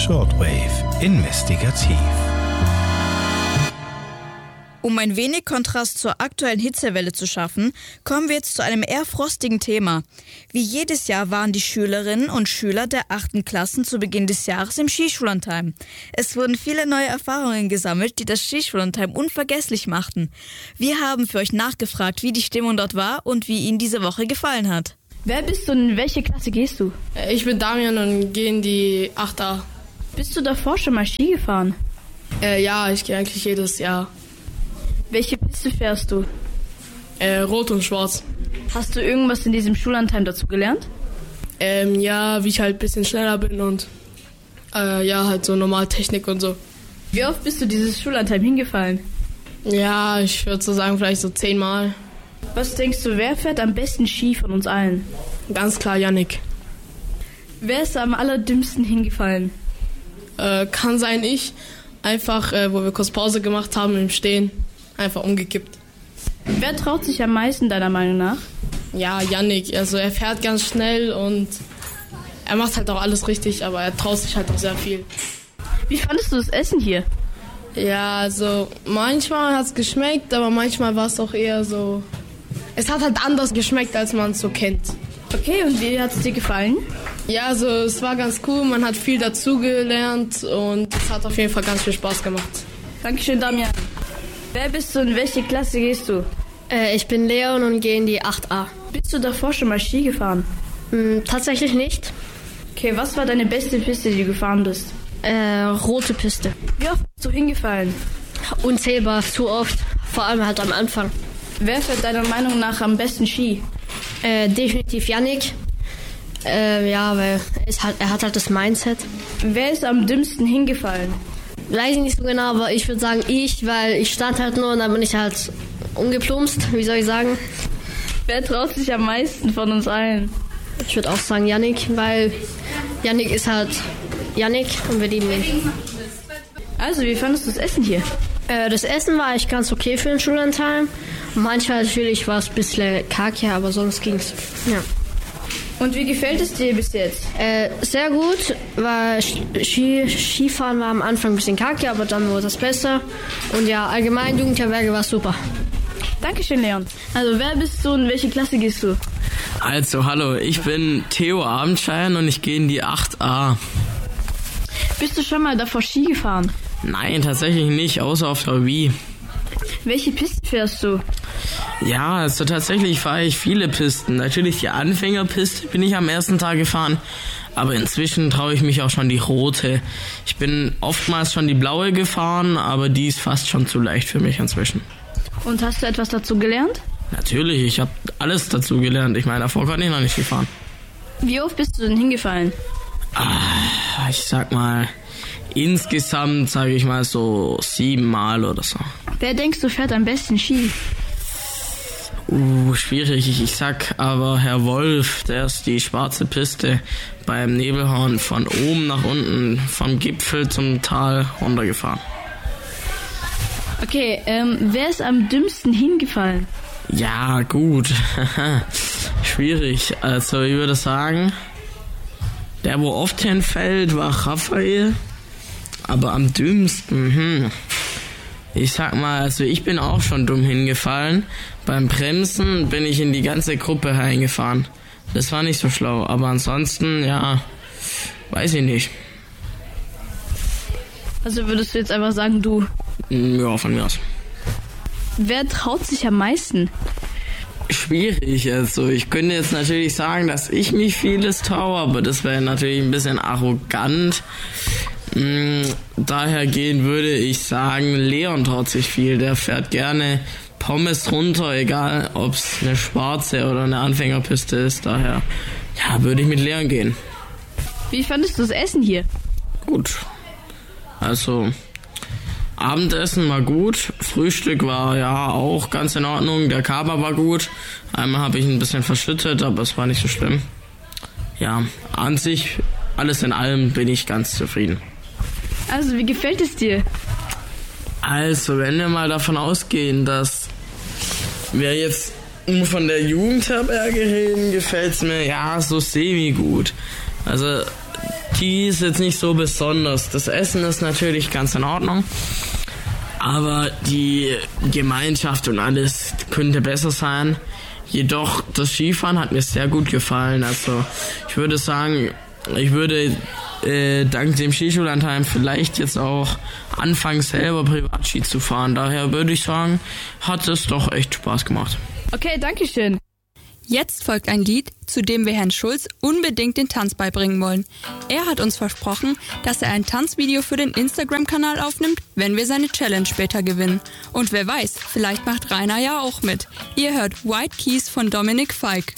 Shortwave Investigativ. Um ein wenig Kontrast zur aktuellen Hitzewelle zu schaffen, kommen wir jetzt zu einem eher frostigen Thema. Wie jedes Jahr waren die Schülerinnen und Schüler der 8. Klassen zu Beginn des Jahres im Skischullandheim. Es wurden viele neue Erfahrungen gesammelt, die das Skischullandheim unvergesslich machten. Wir haben für euch nachgefragt, wie die Stimmung dort war und wie ihnen diese Woche gefallen hat. Wer bist du und in welche Klasse gehst du? Ich bin Damian und gehe in die 8a. Bist du davor schon mal Ski gefahren? Ja, ich gehe eigentlich jedes Jahr. Welche Piste fährst du? Rot und Schwarz. Hast du irgendwas in diesem Schullandheim dazu gelernt? Ja, wie ich halt ein bisschen schneller bin und ja, halt so normal Technik und so. Wie oft bist du dieses Schullandheim hingefallen? Ja, ich würde so sagen, vielleicht so 10 Mal. Was denkst du, wer fährt am besten Ski von uns allen? Ganz klar Yannick. Wer ist am allerdümmsten hingefallen? Kann sein ich. Einfach, wo wir kurz Pause gemacht haben im Stehen, einfach umgekippt. Wer traut sich am meisten deiner Meinung nach? Ja, Yannick. Also er fährt ganz schnell und er macht halt auch alles richtig, aber er traut sich halt auch sehr viel. Wie fandest du das Essen hier? Ja, also manchmal hat es geschmeckt, aber manchmal war es auch eher so... Es hat halt anders geschmeckt, als man es so kennt. Okay, und wie hat es dir gefallen? Ja, also es war ganz cool, man hat viel dazugelernt und es hat auf jeden Fall ganz viel Spaß gemacht. Dankeschön, Damian. Wer bist du und in welche Klasse gehst du? Ich bin Leon und gehe in die 8a. Bist du davor schon mal Ski gefahren? Tatsächlich nicht. Okay, was war deine beste Piste, die du gefahren bist? Rote Piste. Wie oft bist du hingefallen? Unzählbar, zu oft. Vor allem halt am Anfang. Wer fährt deiner Meinung nach am besten Ski? Definitiv Yannick. Ja, weil er hat halt das Mindset. Wer ist am dümmsten hingefallen? Weiß ich nicht so genau, aber ich würde sagen weil ich stand halt nur und dann bin ich halt umgeplumpst, wie soll ich sagen. Wer traut sich am meisten von uns allen? Ich würde auch sagen Yannick, weil Yannick ist halt Yannick und wir lieben ihn. Also, wie fandest du das Essen hier? Das Essen war echt ganz okay für den Schullandheim. Manchmal natürlich war es ein bisschen kacke, aber sonst ging's. Ja. Und wie gefällt es dir bis jetzt? Sehr gut, weil Skifahren war am Anfang ein bisschen kacke, aber dann wurde das besser. Und ja, allgemein Jugendherberge war super. Dankeschön, Leon. Also, wer bist du und in welche Klasse gehst du? Also, hallo, ich bin Theo Abendschein und ich gehe in die 8a. Bist du schon mal davor Ski gefahren? Nein, tatsächlich nicht, außer auf der Wii. Welche Piste fährst du? Ja, also tatsächlich fahre ich viele Pisten. Natürlich die Anfängerpiste bin ich am ersten Tag gefahren, aber inzwischen traue ich mich auch schon die rote. Ich bin oftmals schon die blaue gefahren, aber die ist fast schon zu leicht für mich inzwischen. Und hast du etwas dazu gelernt? Natürlich, ich habe alles dazu gelernt. Ich meine, davor konnte ich noch nicht Ski fahren. Wie oft bist du denn hingefallen? Ich sag mal, insgesamt sage ich mal so 7 Mal oder so. Wer denkst du fährt am besten Ski? Schwierig. Ich sag aber Herr Wolf, der ist die schwarze Piste beim Nebelhorn von oben nach unten, vom Gipfel zum Tal runtergefahren. Okay, wer ist am dümmsten hingefallen? Ja, gut. Schwierig. Also ich würde sagen, der wo oft hinfällt, war Raphael. Aber am dümmsten, Ich sag mal, also ich bin auch schon dumm hingefallen. Beim Bremsen bin ich in die ganze Gruppe reingefahren. Das war nicht so schlau, aber ansonsten, ja, weiß ich nicht. Also würdest du jetzt einfach sagen, du? Ja, von mir aus. Wer traut sich am meisten? Schwierig, also ich könnte jetzt natürlich sagen, dass ich mich vieles traue, aber das wäre natürlich ein bisschen arrogant. Daher gehen würde ich sagen, Leon traut sich viel, der fährt gerne Pommes runter, egal ob es eine schwarze oder eine Anfängerpiste ist, daher ja, würde ich mit Leon gehen. Wie fandest du das Essen hier? Gut, also Abendessen war gut, Frühstück war ja auch ganz in Ordnung, der Kaba war gut, einmal habe ich ein bisschen verschüttet, aber es war nicht so schlimm. Ja, an sich, alles in allem bin ich ganz zufrieden. Also, wie gefällt es dir? Also, wenn wir mal davon ausgehen, dass wir jetzt nur von der Jugendherberge reden, gefällt es mir ja so semi-gut. Also, die ist jetzt nicht so besonders. Das Essen ist natürlich ganz in Ordnung, aber die Gemeinschaft und alles könnte besser sein. Jedoch das Skifahren hat mir sehr gut gefallen. Also ich würde sagen, ich würde dank dem Skischullandheim vielleicht jetzt auch anfangen, selber Privatski zu fahren. Daher würde ich sagen, hat es doch echt Spaß gemacht. Okay, danke schön. Jetzt folgt ein Lied, zu dem wir Herrn Schulz unbedingt den Tanz beibringen wollen. Er hat uns versprochen, dass er ein Tanzvideo für den Instagram-Kanal aufnimmt, wenn wir seine Challenge später gewinnen. Und wer weiß, vielleicht macht Rainer ja auch mit. Ihr hört White Keys von Dominik Fike.